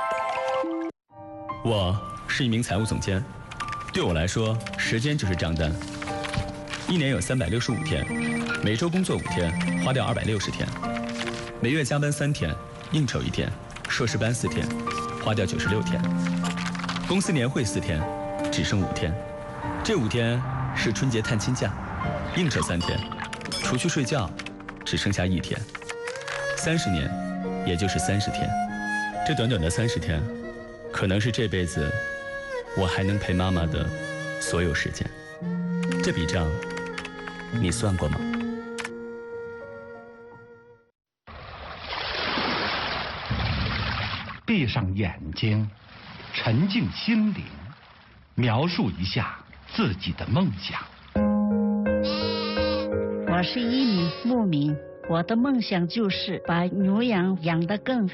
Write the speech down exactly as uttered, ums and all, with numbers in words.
我是一名财务总监，对我来说，时间就是账单。一年有三百六十五天，每周工作五天，花掉二百六十天；每月加班三天，应酬一天，硕士班四天，花掉九十六天；公司年会四天，只剩五天。这五天是春节探亲假，应酬三天，除去睡觉，只剩下一天。三十年，也就是三十天。这短短的三十天。可能是这辈子我还能陪妈妈的所有时间。这笔账你算过吗？ 闭上眼睛，沉静心灵，描述一下自己的梦想。 我是一名牧民，我的梦想就是把牛羊养得更